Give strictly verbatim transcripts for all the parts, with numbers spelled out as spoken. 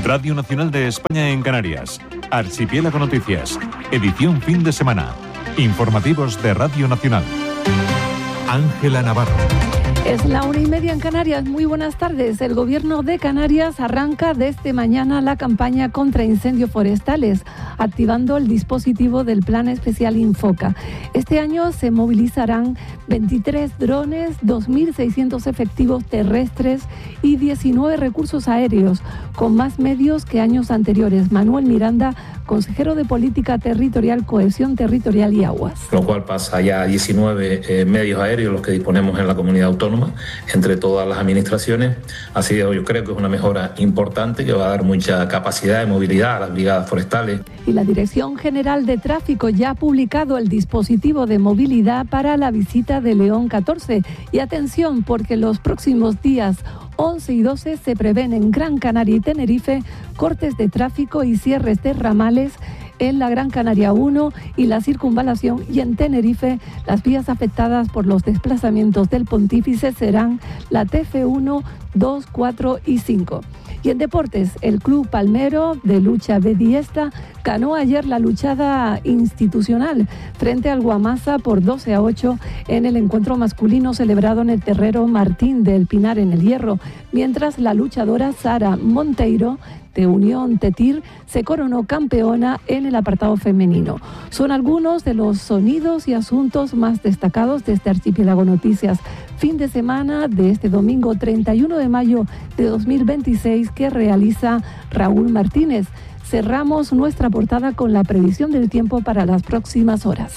Radio Nacional de España en Canarias. Archipiélago Noticias. Edición fin de semana. Informativos de Radio Nacional. Ángela Navarro. Es la una y media en Canarias. Muy buenas tardes. El Gobierno de Canarias arranca desde mañana la campaña contra incendios forestales, activando el dispositivo del Plan Especial Infoca. Este año se movilizarán veintitrés drones, dos mil seiscientos efectivos terrestres y diecinueve recursos aéreos, con más medios que años anteriores. Manuel Miranda, consejero de Política Territorial, Cohesión Territorial y Aguas. Lo cual pasa ya a diecinueve eh, medios aéreos los que disponemos en la comunidad autónoma, entre todas las administraciones. Así que yo creo que es una mejora importante que va a dar mucha capacidad de movilidad a las brigadas forestales. Y la Dirección General de Tráfico ya ha publicado el dispositivo de movilidad para la visita de León catorce. Y atención, porque los próximos días once y doce se prevén en Gran Canaria y Tenerife cortes de tráfico y cierres de ramales en la Gran Canaria uno y la Circunvalación, y en Tenerife las vías afectadas por los desplazamientos del Pontífice serán la T F uno, dos, cuatro y cinco. Y en deportes, el Club Palmero de Lucha Bediesta ganó ayer la luchada institucional frente al Guamasa por doce a ocho en el encuentro masculino celebrado en el Terrero Martín del Pinar en El Hierro, mientras la luchadora Sara Monteiro de Unión Tetir se coronó campeona en el apartado femenino. Son algunos de los sonidos y asuntos más destacados de este Archipiélago Noticias fin de semana de este domingo treinta y uno de mayo de dos mil veintiséis que realiza Raúl Martínez. Cerramos nuestra portada con la previsión del tiempo para las próximas horas.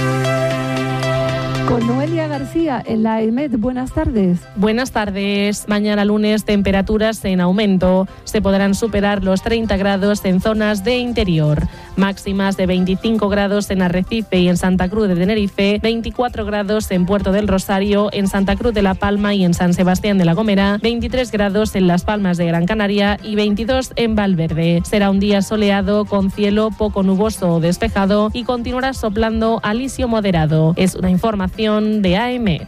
Con Noelia García en la E M E D. Buenas tardes. Buenas tardes. Mañana lunes temperaturas en aumento. Se podrán superar los treinta grados en zonas de interior. Máximas de veinticinco grados en Arrecife y en Santa Cruz de Tenerife, veinticuatro grados en Puerto del Rosario, en Santa Cruz de La Palma y en San Sebastián de la Gomera, veintitrés grados en Las Palmas de Gran Canaria y veintidós en Valverde. Será un día soleado con cielo poco nuboso o despejado y continuará soplando alisio moderado. Es una información de A M E.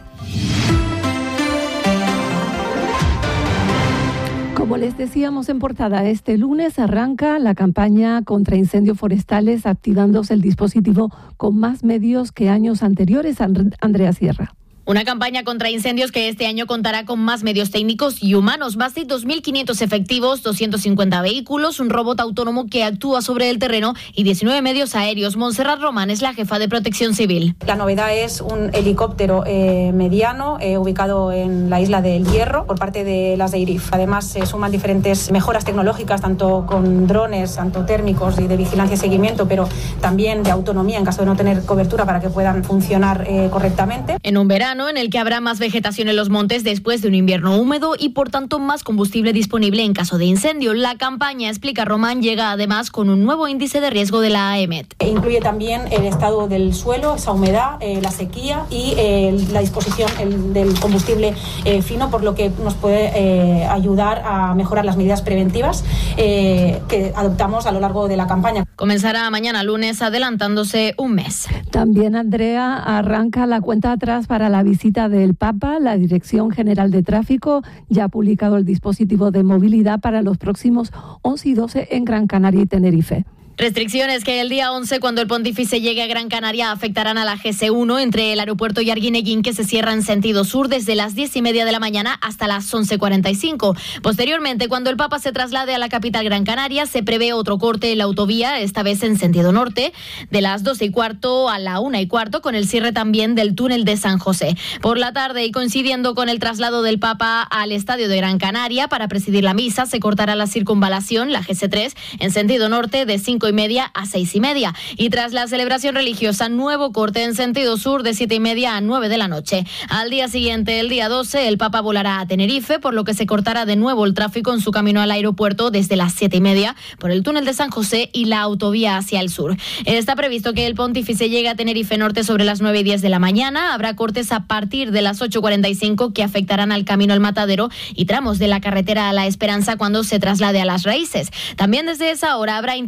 Como les decíamos en portada, este lunes arranca la campaña contra incendios forestales, activándose el dispositivo con más medios que años anteriores. Andrea Sierra. Una campaña contra incendios que este año contará con más medios técnicos y humanos, más de dos mil quinientos efectivos, doscientos cincuenta vehículos, un robot autónomo que actúa sobre el terreno y diecinueve medios aéreos. Montserrat Román es la jefa de Protección Civil. La novedad es un helicóptero eh, mediano eh, ubicado en la isla del Hierro por parte de las de I R I F. Además se suman diferentes mejoras tecnológicas, tanto con drones, tanto térmicos y de vigilancia y seguimiento, pero también de autonomía en caso de no tener cobertura para que puedan funcionar eh, correctamente. En un verano en el que habrá más vegetación en los montes después de un invierno húmedo y por tanto más combustible disponible en caso de incendio. La campaña, explica Román, llega además con un nuevo índice de riesgo de la A E M E D. Incluye también el estado del suelo, esa humedad, eh, la sequía y eh, la disposición el, del combustible eh, fino, por lo que nos puede eh, ayudar a mejorar las medidas preventivas eh, que adoptamos a lo largo de la campaña. Comenzará mañana lunes, adelantándose un mes. También, Andrea, arranca la cuenta atrás para la visita del Papa. La Dirección General de Tráfico ya ha publicado el dispositivo de movilidad para los próximos once y doce en Gran Canaria y Tenerife. Restricciones que el día once, cuando el Pontífice llegue a Gran Canaria, afectarán a la G C uno entre el aeropuerto y Arguineguín, que se cierra en sentido sur desde las diez y media de la mañana hasta las once cuarenta y cinco. Posteriormente, cuando el Papa se traslade a la capital Gran Canaria, se prevé otro corte en la autovía, esta vez en sentido norte, de las doce y cuarto a la una y cuarto, con el cierre también del túnel de San José. Por la tarde, y coincidiendo con el traslado del Papa al estadio de Gran Canaria para presidir la misa, se cortará la circunvalación, la G C tres, en sentido norte de cinco y media a seis y media. Y tras la celebración religiosa, nuevo corte en sentido sur de siete y media a nueve de la noche. Al día siguiente, el día doce, el Papa volará a Tenerife, por lo que se cortará de nuevo el tráfico en su camino al aeropuerto desde las siete y media por el túnel de San José y la autovía hacia el sur. Está previsto que el Pontífice llegue a Tenerife Norte sobre las nueve y diez de la mañana. Habrá cortes a partir de las ocho cuarenta y cinco que afectarán al camino al Matadero y tramos de la carretera a La Esperanza cuando se traslade a Las Raíces. También desde esa hora habrá intervalos de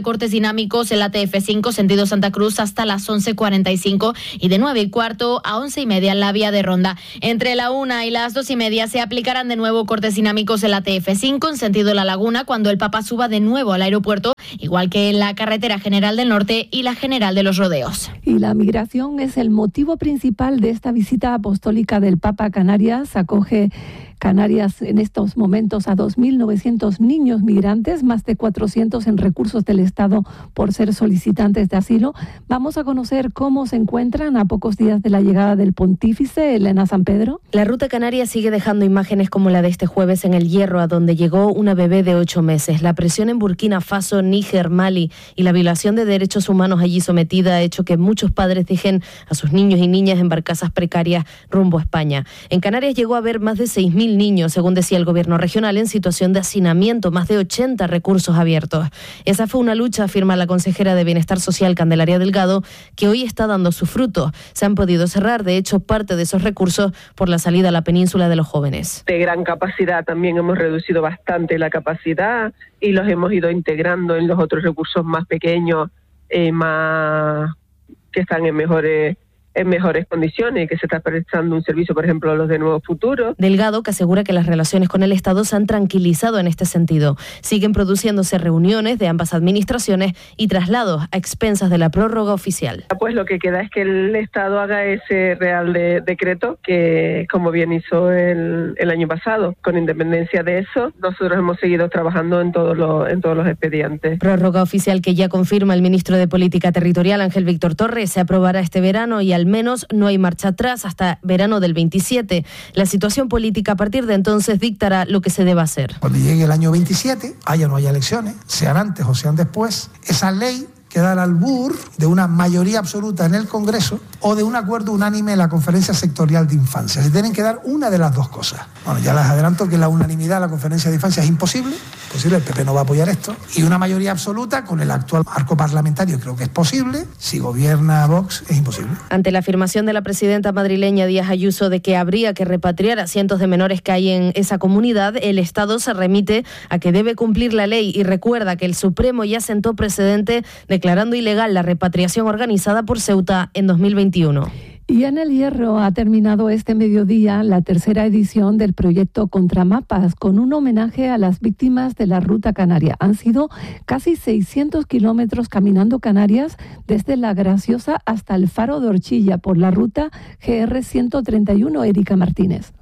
cortes dinámicos en la T F cinco, sentido Santa Cruz, hasta las once cuarenta y cinco y de nueve y cuarto a once y media en la vía de Ronda. Entre la una y las dos y media se aplicarán de nuevo cortes dinámicos en la T F cinco, en sentido La Laguna, cuando el Papa suba de nuevo al aeropuerto, igual que en la Carretera General del Norte y la General de los Rodeos. Y la migración es el motivo principal de esta visita apostólica del Papa a Canarias. Acoge Canarias en estos momentos a dos mil novecientos niños migrantes, más de cuatrocientos en recursos del Estado por ser solicitantes de asilo. Vamos a conocer cómo se encuentran a pocos días de la llegada del pontífice. Elena San Pedro. La ruta canaria sigue dejando imágenes como la de este jueves en El Hierro, a donde llegó una bebé de ocho meses. La presión en Burkina Faso, Níger, Mali y la violación de derechos humanos allí sometida ha hecho que muchos padres dejen a sus niños y niñas en barcazas precarias rumbo a España. En Canarias llegó a haber más de seis mil niños, según decía el gobierno regional, en situación de hacinamiento, más de ochenta recursos abiertos. Esa fue una lucha, afirma la consejera de Bienestar Social, Candelaria Delgado, que hoy está dando sus frutos. Se han podido cerrar, de hecho, parte de esos recursos por la salida a la península de los jóvenes. De gran capacidad, también hemos reducido bastante la capacidad y los hemos ido integrando en los otros recursos más pequeños, eh, más que están en mejores en mejores condiciones, que se está prestando un servicio, por ejemplo, a los de Nuevo Futuro. Delgado, que asegura que las relaciones con el Estado se han tranquilizado en este sentido. Siguen produciéndose reuniones de ambas administraciones y traslados a expensas de la prórroga oficial. Pues lo que queda es que el Estado haga ese Real de, Decreto que, como bien hizo el, el año pasado. Con independencia de eso, nosotros hemos seguido trabajando en todos los, en todos los expedientes. Prórroga oficial que ya confirma el ministro de Política Territorial, Ángel Víctor Torres. Se aprobará este verano y al Al menos no hay marcha atrás hasta verano del veintisiete. La situación política a partir de entonces dictará lo que se deba hacer. Cuando llegue el año veintisiete, haya o no haya elecciones, sean antes o sean después, esa ley queda al albur de una mayoría absoluta en el Congreso o de un acuerdo unánime en la Conferencia Sectorial de Infancia. Se tienen que dar una de las dos cosas. Bueno, ya les adelanto que la unanimidad en la Conferencia de Infancia es imposible, posible, el P P no va a apoyar esto, y una mayoría absoluta con el actual arco parlamentario creo que es posible. Si gobierna Vox es imposible. Ante la afirmación de la presidenta madrileña Díaz Ayuso de que habría que repatriar a cientos de menores que hay en esa comunidad, el Estado se remite a que debe cumplir la ley y recuerda que el Supremo ya sentó precedente declarando ilegal la repatriación organizada por Ceuta en dos mil veintiuno. Y en El Hierro ha terminado este mediodía la tercera edición del proyecto Contramapas, con un homenaje a las víctimas de la Ruta Canaria. Han sido casi seiscientos kilómetros caminando Canarias, desde La Graciosa hasta el Faro de Orchilla, por la ruta G R ciento treinta y uno. Erika Martínez.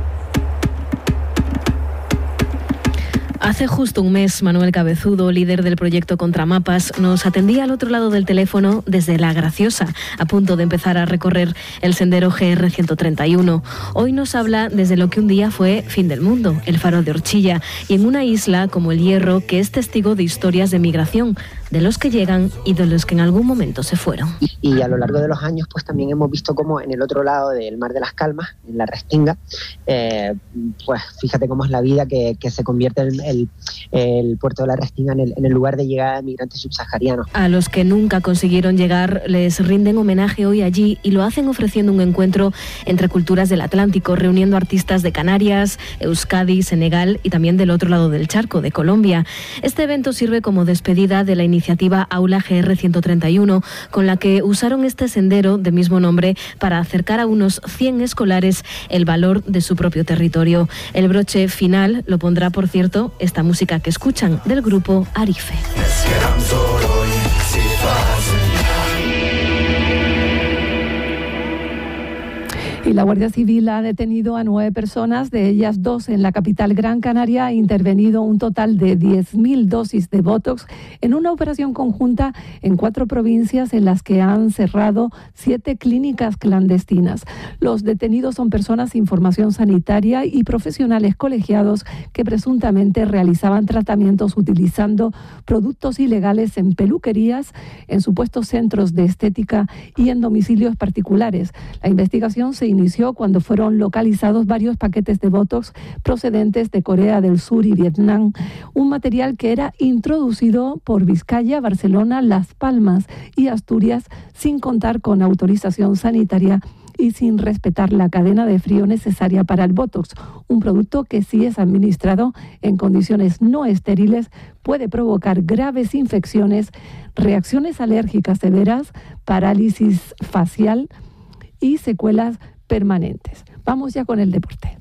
Hace justo un mes, Manuel Cabezudo, líder del proyecto Contramapas, nos atendía al otro lado del teléfono desde La Graciosa, a punto de empezar a recorrer el sendero G R ciento treinta y uno. Hoy nos habla desde lo que un día fue fin del mundo, el Faro de Orchilla, y en una isla como El Hierro, que es testigo de historias de migración, de los que llegan y de los que en algún momento se fueron. Y, y a lo largo de los años, pues también hemos visto cómo en el otro lado del Mar de las Calmas, en la Restinga, eh, pues fíjate cómo es la vida, que, que se convierte en el, el puerto de la Restinga en el, en el lugar de llegada de migrantes subsaharianos. A los que nunca consiguieron llegar les rinden homenaje hoy allí, y lo hacen ofreciendo un encuentro entre culturas del Atlántico, reuniendo artistas de Canarias, Euskadi, Senegal y también del otro lado del charco, de Colombia. Este evento sirve como despedida de la iniciativa Aula G R ciento treinta y uno, con la que usaron este sendero de mismo nombre para acercar a unos cien escolares el valor de su propio territorio. El broche final lo pondrá, por cierto, esta música que escuchan del grupo Arife. Y la Guardia Civil ha detenido a nueve personas, de ellas dos en la capital Gran Canaria. Ha intervenido un total de diez mil dosis de Botox en una operación conjunta en cuatro provincias en las que han cerrado siete clínicas clandestinas. Los detenidos son personas sin formación sanitaria y profesionales colegiados que presuntamente realizaban tratamientos utilizando productos ilegales en peluquerías, en supuestos centros de estética y en domicilios particulares. La investigación se inició cuando fueron localizados varios paquetes de Botox procedentes de Corea del Sur y Vietnam, un material que era introducido por Vizcaya, Barcelona, Las Palmas y Asturias sin contar con autorización sanitaria y sin respetar la cadena de frío necesaria para el Botox, un producto que si es administrado en condiciones no estériles puede provocar graves infecciones, reacciones alérgicas severas, parálisis facial y secuelas permanentes. Vamos ya con el deporte.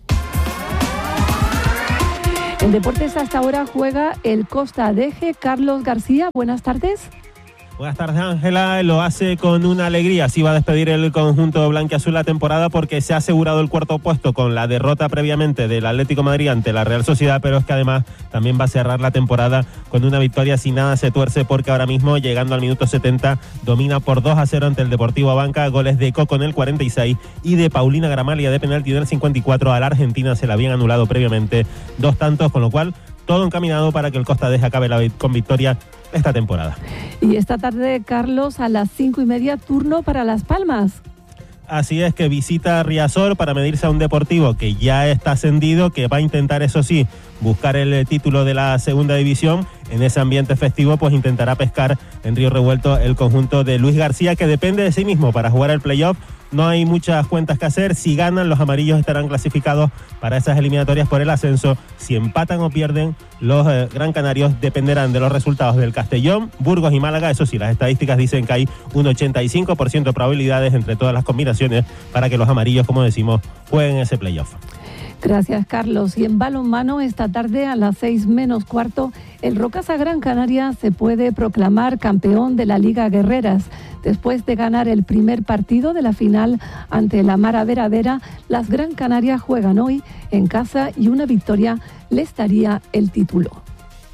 En deportes hasta ahora juega el Costa Adeje. Carlos García, buenas tardes. Buenas tardes, Ángela. Lo hace con una alegría. Sí va a despedir el conjunto blanquiazul la temporada porque se ha asegurado el cuarto puesto con la derrota previamente del Atlético de Madrid ante la Real Sociedad, pero es que además también va a cerrar la temporada con una victoria sin nada se tuerce, porque ahora mismo, llegando al minuto setenta, domina por dos a cero ante el Deportivo Abanca. Goles de Coco en el cuarenta y seis y de Paulina Gramalia de penalti en el cincuenta y cuatro. A la Argentina se la habían anulado previamente dos tantos, con lo cual todo encaminado para que el Costa Adeje acabe la, con victoria esta temporada. Y esta tarde, Carlos, a las cinco y media, turno para Las Palmas. Así es, que visita Riazor para medirse a un Deportivo que ya está ascendido, que va a intentar, eso sí, buscar el título de la segunda división. En ese ambiente festivo, pues intentará pescar en Río Revuelto el conjunto de Luis García, que depende de sí mismo para jugar el playoff. No hay muchas cuentas que hacer. Si ganan, los amarillos estarán clasificados para esas eliminatorias por el ascenso. Si empatan o pierden, los eh, Gran Canarios dependerán de los resultados del Castellón, Burgos y Málaga. Eso sí, las estadísticas dicen que hay un ochenta y cinco por ciento de probabilidades entre todas las combinaciones para que los amarillos, como decimos, jueguen ese playoff. Gracias, Carlos. Y en balonmano, esta tarde a las seis menos cuarto, el Rocasa Gran Canaria se puede proclamar campeón de la Liga Guerreras. Después de ganar el primer partido de la final ante la Mara Vera Vera, las Gran Canarias juegan hoy en casa y una victoria les daría el título.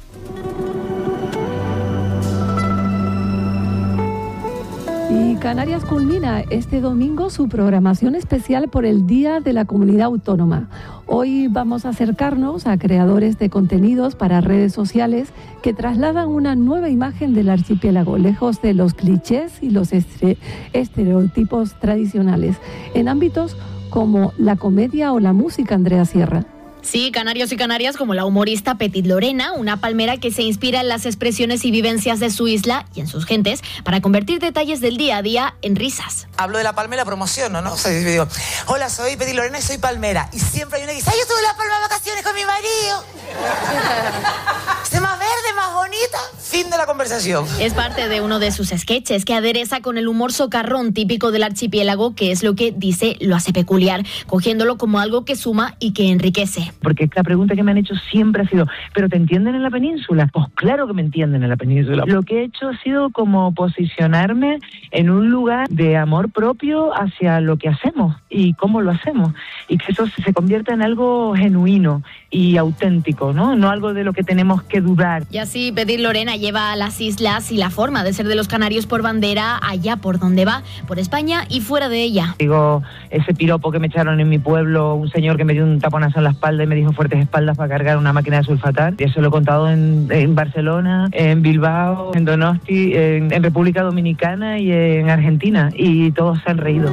Y Canarias culmina este domingo su programación especial por el Día de la Comunidad Autónoma. Hoy vamos a acercarnos a creadores de contenidos para redes sociales que trasladan una nueva imagen del archipiélago, lejos de los clichés y los estere- estereotipos tradicionales, en ámbitos como la comedia o la música. Andrea Sierra. Sí, canarios y canarias como la humorista Petit Lorena, una palmera que se inspira en las expresiones y vivencias de su isla y en sus gentes para convertir detalles del día a día en risas. Hablo de la palma y la promociono, ¿no? O sea, digo, hola, soy Petit Lorena y soy palmera. Y siempre hay una que dice, ¡ay, yo estuve en La Palma de vacaciones con mi marido! ¡Se más verde, más bonita! Fin de la conversación. Es parte de uno de sus sketches que adereza con el humor socarrón típico del archipiélago, que es lo que dice lo hace peculiar, cogiéndolo como algo que suma y que enriquece. Porque la pregunta que me han hecho siempre ha sido, ¿pero te entienden en la península? Pues claro que me entienden en la península. Lo que he hecho ha sido como posicionarme en un lugar de amor propio hacia lo que hacemos y cómo lo hacemos. Y que eso se convierta en algo genuino y auténtico, ¿no? No algo de lo que tenemos que dudar. Y así Petit Lorena lleva a las islas y la forma de ser de los canarios por bandera allá por donde va, por España y fuera de ella. Digo, ese piropo que me echaron en mi pueblo, un señor que me dio un taponazo en la espalda y me dijo fuertes espaldas para cargar una máquina de sulfatar. Y eso lo he contado en, en Barcelona, en Bilbao, en Donosti, en, en República Dominicana y en Argentina. Y todos se han reído.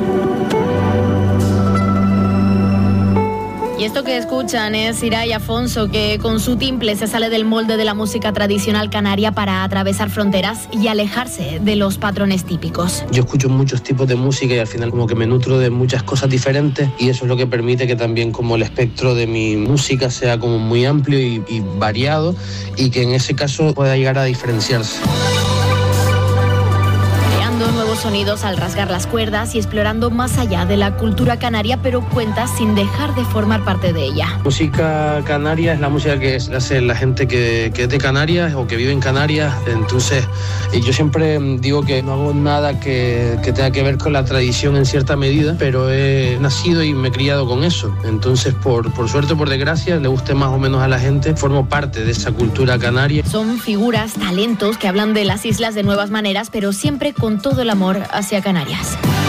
Y esto que escuchan es Irai Afonso, que con su timple se sale del molde de la música tradicional canaria para atravesar fronteras y alejarse de los patrones típicos. Yo escucho muchos tipos de música y al final como que me nutro de muchas cosas diferentes, y eso es lo que permite que también como el espectro de mi música sea como muy amplio y, y variado, y que en ese caso pueda llegar a diferenciarse. Nuevos sonidos al rasgar las cuerdas y explorando más allá de la cultura canaria, pero cuenta sin dejar de formar parte de ella. Música canaria es la música que hace la gente que, que es de Canarias o que vive en Canarias. Entonces yo siempre digo que no hago nada que, que tenga que ver con la tradición en cierta medida, pero he nacido y me he criado con eso. Entonces por, por suerte o por desgracia, le guste más o menos a la gente, formo parte de esa cultura canaria. Son figuras, talentos que hablan de las islas de nuevas maneras, pero siempre con todo el amor hacia Canarias.